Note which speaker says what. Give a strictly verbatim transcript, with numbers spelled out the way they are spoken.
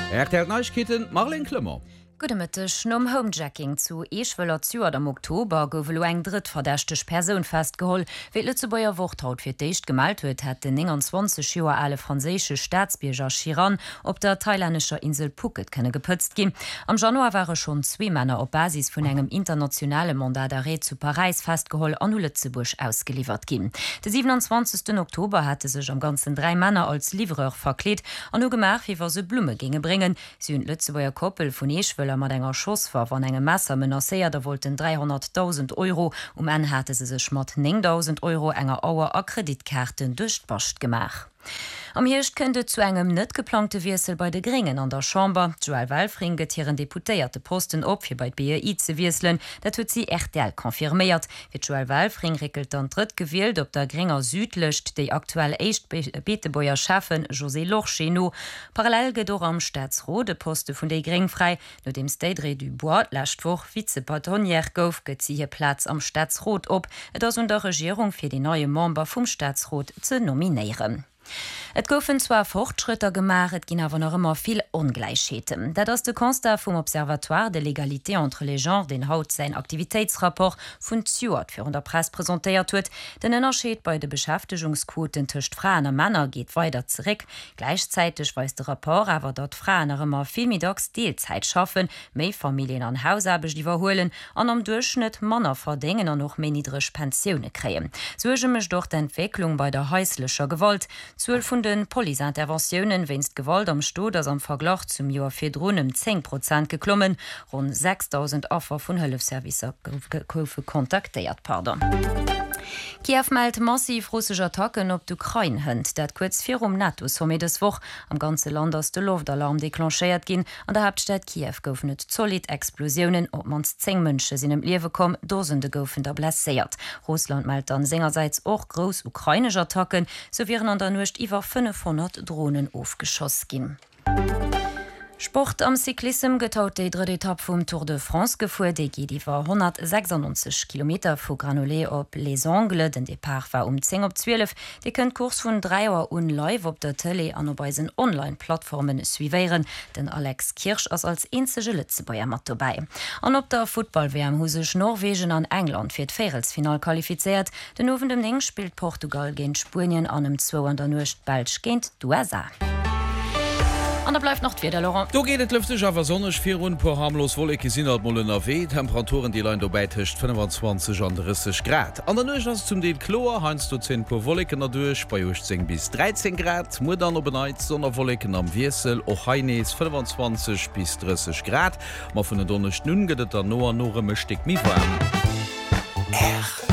Speaker 1: Erklärt Neuigkeiten Marlene Klemmer.
Speaker 2: Gudemëttech nom Homejacking zu Eechwëller Zuer am Oktober gouf lo eng drit verdächteg Persoun festgeholl, wéi Lützebauier Wochthaut fir d'éicht gemalt huet, hat den enundzwanzig Joer alle franzésche Staatsbierger Chiran op der thailännescher Insel Phuket kënne gepëtzt gin. Am Januar waren schon zwee Männer op Basis vun engem internationale Mandat d'arrêt zu Paris festgeholl an Lützebusch ausgeliefert gin. De siebenundzwanzigsten Oktober hatte sech am ganzen drei Männer als Livreur verkleet an no gemach iwwer se Blume ginge bringen. Sie hun Lützebauier Koppel vun Eechwëller mat enger Schoss war wann engem Messer menacéiert, der wollten dreihunderttausend Euro um en hatte se sech mat neuntausend Euro enger Auer a Kreditkarten duchtbascht gemach. Am Hircht könnte zu engem net geplante Wirsel bei de Gringen an der Chamber. Joel Walfring getieren deputéierte Posten op fir bei B I ze wieselen, dat huet sie R T L konfirméiert. Wie Joel Walfring rikkelt an dritt gewählt, op der Gringer Südlecht déi aktuell echt Beetebäuer schaffen José Locheno. Parallel gedor am Staatsrode Poste vun déi Gring frei, no dem Stadre du Bois lachtwoch Vizepatronnier gouf geziehe Platz am Staatsrot op, et ass un der Regierung fir die neue Member vum Staatsrot ze nominieren. Et goufen zwar Fortschritter gemacht, et ginn awer noch immer viel Ungleichheeten. Dat ass de Constat vum Observatoire de l'égalité entre les genres den haut sein Aktivitätsrapport vun Zuert fir der Press präsentéiert huet. Den Ënnerscheet bei de Beschäftigungsquoten tëcht Fraen a Männer geht weiter zeréck. Gleichzeitig weist de Rapport awer dat Fraen immer viel midags Deelzeit schaffen, méi Familien an Hausarbeg iwwerhoelen, an am Durchschnitt Manner verdingen an noch méi niedrigch Pensionioune kreien. So mech doch d'Entwicklung bei der häuslecher Gewalt. zwölf vun den Polisinterventionen wennst Gewalt am Sto ass am Verglach zum Joer fir Drohnen zehn Prozent geklommen, rund sechstausend Opfer vun Hëllefservicer Kofe kontaktéiert pardon. Kiew meldt massiv russsische Attacken op d'Ukraine hënd, dat kurz vir um NATO-Summit des Woch am ganze Land ass de Luftalarm deklanchéiert ginn, an der Hauptstadt Kiew gouf net solid Explosionen, op mans zehn Mënsche sinn em Liewe kom, dosende goufen der blesséiert. Russland meldt an sengerseits och gros ukrainisch Attacken, so wären an der Nucht iwwer fünfhundert Drohnen aufgeschoss ginn. Sport am Cyklism getaut déi dritte Etappe vum Tour de France gefuer, déi geht iwwer hundertsechsundneunzig Kilometer vu Granulé op Les Angles, den Depart war um zehn op zwölf. Di kënnt Kurs vun drei Uhr un live op der Tele an op eisen Online-Plattformen suiveieren, den Alex Kirsch ass als enzege Lützebauier mat dabei. An op der Football-W M husech Norwegen an England fir d'Fäelsfinal qualifiziert. Den owen dem Ning spielt Portugal géint Spurien an dem zwo an der Nucht Belsch géint d'U S A. Und da bleibt noch wieder Laurent.
Speaker 1: Du geht lüftig aber sonnig vier und pro harmlos Wolke sind halt mal in R W. Temperaturen die Line dabei tischt fünfundzwanzig und dreißig Grad. An der Nusch hast zum den Chlor heinst du zehn pro Wolken dadurch bei euch zehn bis dreizehn Grad. Nur dann übernight Sonderwolken am Wirsel auch Heinis fünfundzwanzig bis dreißig Grad. Mal von der Donnerstag nun geht es dann nur noch ein Stück mehr warm.